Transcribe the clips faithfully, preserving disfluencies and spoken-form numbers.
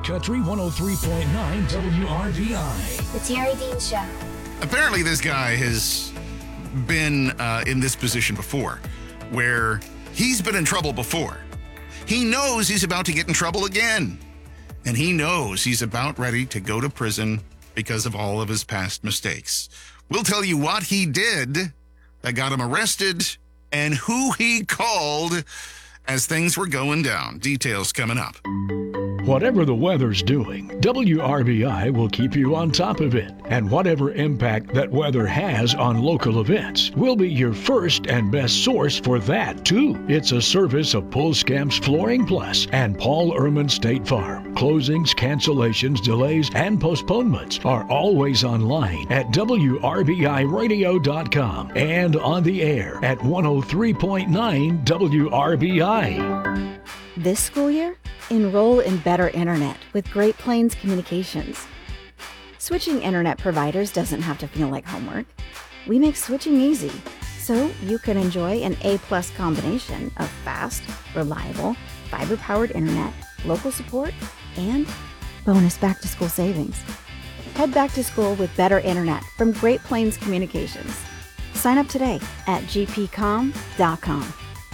Country one oh three point nine W R B I. The Terry Dean Show. Apparently, this guy has been uh, in this position before, where he's been in trouble before. He knows he's about to get in trouble again. And he knows he's about ready to go to prison because of all of his past mistakes. We'll tell you what he did that got him arrested and who he called as things were going down. Details coming up. Whatever the weather's doing, W R B I will keep you on top of it. And whatever impact that weather has on local events, we'll be your first and best source for that, too. It's a service of Pulskamps Flooring Plus and Paul Ehrman State Farm. Closings, cancellations, delays, and postponements are always online at W R B I radio dot com and on the air at one oh three point nine W R B I. This school year, enroll in Better Internet with Great Plains Communications. Switching internet providers doesn't have to feel like homework. We make switching easy, so you can enjoy an A-plus combination of fast, reliable, fiber-powered internet, local support, and bonus back-to-school savings. Head back to school with Better Internet from Great Plains Communications. Sign up today at g p com dot com.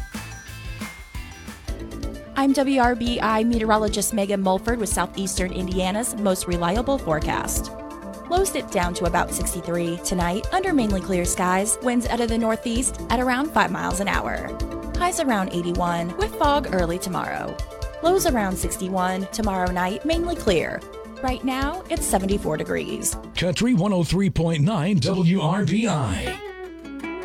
I'm W R B I meteorologist Megan Mulford with Southeastern Indiana's most reliable forecast. Lows dip down to about sixty-three tonight under mainly clear skies, winds out of the northeast at around five miles an hour. Highs around eighty-one with fog early tomorrow. Lows around sixty-one tomorrow night, mainly clear. Right now, it's seventy-four degrees. Country one oh three point nine W R B I.